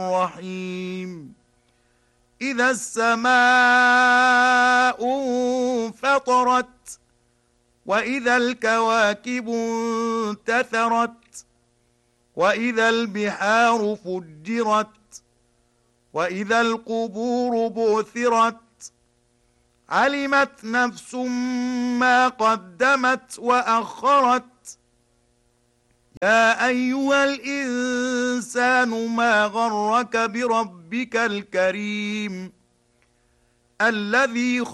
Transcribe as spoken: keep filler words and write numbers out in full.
الرحيم إذا السماء انفطرت وإذا الكواكب انتثرت وإذا البحار فجرت وإذا القبور بعثرت علمت نفس ما قدمت وأخرت يا أيها الإنسان ما غرك بربك الكريم الذي